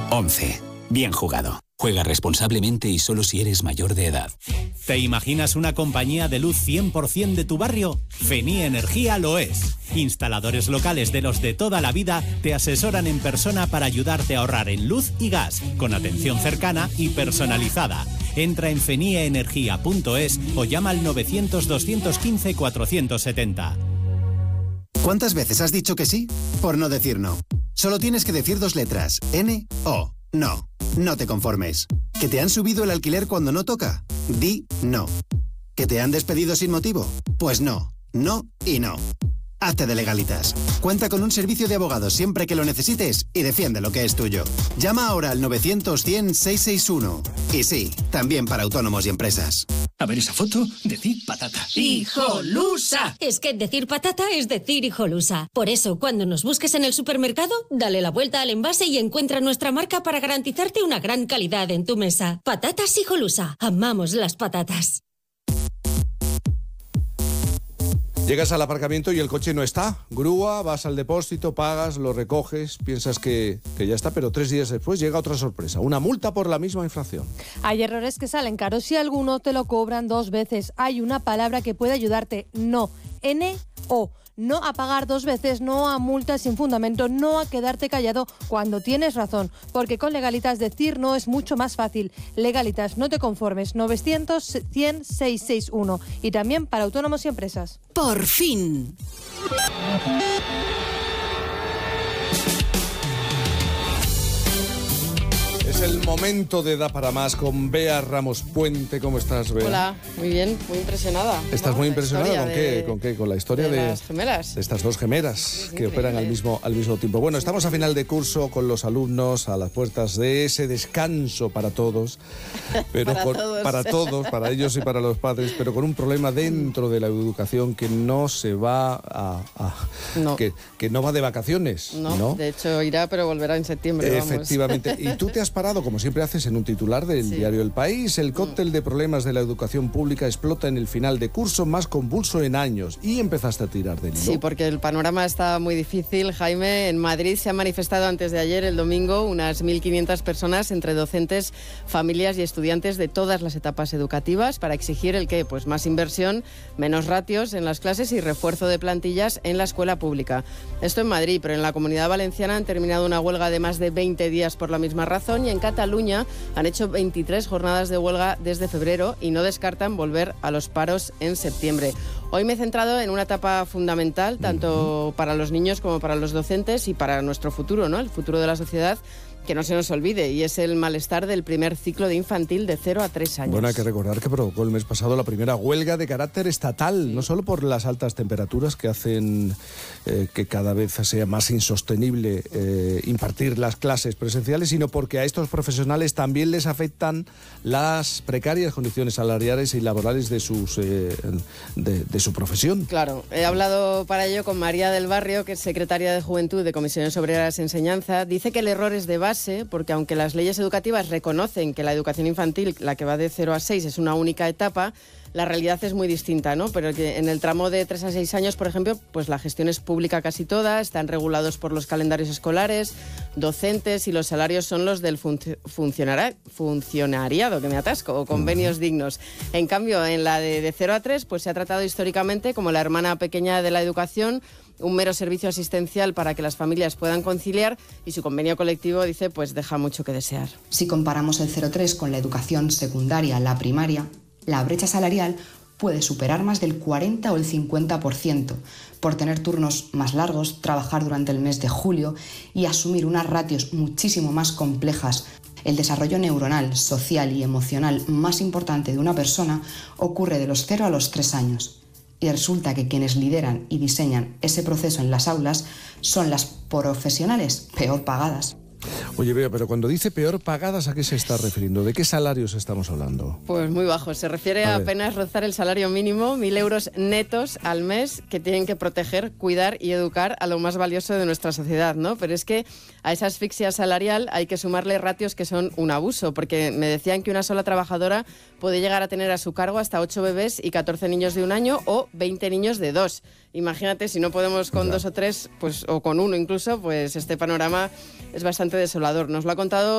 11. Bien jugado. Juega responsablemente y solo si eres mayor de edad. ¿Te imaginas una compañía de luz 100% de tu barrio? Fenía Energía lo es. Instaladores locales de los de toda la vida te asesoran en persona para ayudarte a ahorrar en luz y gas, con atención cercana y personalizada. Entra en feniaenergia.es o llama al 900-215-470. ¿Cuántas veces has dicho que sí? Por no decir no. Solo tienes que decir 2 letras. N-O. No. No te conformes. ¿Que te han subido el alquiler cuando no toca? Di no. ¿Que te han despedido sin motivo? Pues no. No y no. Hazte de Legalitas. Cuenta con un servicio de abogados siempre que lo necesites y defiende lo que es tuyo. Llama ahora al 900-100-661. Y sí, también para autónomos y empresas. A ver esa foto, decir patata. ¡Hijolusa! Es que decir patata es decir hijolusa. Por eso, cuando nos busques en el supermercado, dale la vuelta al envase y encuentra nuestra marca para garantizarte una gran calidad en tu mesa. Patatas hijolusa. Amamos las patatas. Llegas al aparcamiento y el coche no está. Grúa, vas al depósito, pagas, lo recoges, piensas que ya está, pero 3 días después llega otra sorpresa. Una multa por la misma infracción. Hay errores que salen caros si alguno te lo cobran 2 veces. Hay una palabra que puede ayudarte. No. N-O. No a pagar 2 veces, no a multas sin fundamento, no a quedarte callado cuando tienes razón. Porque con Legalitas decir no es mucho más fácil. Legalitas, no te conformes. 900-100-661. Y también para autónomos y empresas. ¡Por fin! Es el momento de Da para Más con Bea Ramos Puente. ¿Cómo estás, Bea? Hola, muy bien, muy impresionada. ¿Estás muy impresionada con qué? ¿Con qué? Con la historia de las gemelas. De estas 2 gemelas que operan al mismo tiempo. Bueno, estamos a final de curso con los alumnos a las puertas de ese descanso para todos. Pero para todos, para ellos y para los padres, pero con un problema dentro de la educación que no se va no. Que no va de vacaciones. No, de hecho irá, pero volverá en septiembre. Efectivamente. Y tú te has parado, como siempre haces, en un titular del diario El País. El cóctel de problemas de la educación pública explota en el final de curso más convulso en años. Y empezaste a tirar del hilo. Sí, porque el panorama está muy difícil, Jaime. En Madrid se han manifestado antes de ayer, el domingo, unas 1.500 personas entre docentes, familias y estudiantes de todas las etapas educativas para exigir el qué, pues más inversión, menos ratios en las clases y refuerzo de plantillas en la escuela pública. Esto en Madrid, pero en la Comunidad Valenciana han terminado una huelga de más de 20 días por la misma razón y en Cataluña han hecho 23 jornadas de huelga desde febrero y no descartan volver a los paros en septiembre. Hoy me he centrado en una etapa fundamental, tanto para los niños como para los docentes y para nuestro futuro, ¿no? El futuro de la sociedad, que no se nos olvide, y es el malestar del primer ciclo de infantil de 0 a 3 años. Bueno, hay que recordar que provocó el mes pasado la primera huelga de carácter estatal, no solo por las altas temperaturas que hacen que cada vez sea más insostenible impartir las clases presenciales, sino porque a estos profesionales también les afectan las precarias condiciones salariales y laborales de su profesión. Claro, he hablado para ello con María del Barrio, que es secretaria de Juventud de Comisiones Obreras Enseñanza. Dice que el error es de base, porque aunque las leyes educativas reconocen que la educación infantil, la que va de 0 a 6, es una única etapa, la realidad es muy distinta, ¿no? Pero que en el tramo de 3 a 6 años, por ejemplo, pues la gestión es pública casi toda, están regulados por los calendarios escolares, docentes, y los salarios son los del funcionariado, que me atasco, o convenios dignos. En cambio, en la de 0 a 3, pues se ha tratado históricamente como la hermana pequeña de la educación, un mero servicio asistencial para que las familias puedan conciliar, y su convenio colectivo, dice, pues deja mucho que desear. Si comparamos el 0-3 con la educación secundaria, la primaria, la brecha salarial puede superar más del 40 o el 50% por tener turnos más largos, trabajar durante el mes de julio y asumir unas ratios muchísimo más complejas. El desarrollo neuronal, social y emocional más importante de una persona ocurre de los 0 a los 3 años. Y resulta que quienes lideran y diseñan ese proceso en las aulas son las profesionales peor pagadas. Oye, Bea, pero cuando dice peor pagadas, ¿a qué se está refiriendo? ¿De qué salarios estamos hablando? Pues muy bajos. Se refiere a apenas rozar el salario mínimo, 1.000 euros netos al mes, que tienen que proteger, cuidar y educar a lo más valioso de nuestra sociedad, ¿no? Pero es que a esa asfixia salarial hay que sumarle ratios que son un abuso, porque me decían que una sola trabajadora puede llegar a tener a su cargo hasta 8 bebés y 14 niños de 1 año o 20 niños de 2. Imagínate, si no podemos con 2 o 3, pues, o con 1 incluso, pues este panorama es bastante desolador. Nos lo ha contado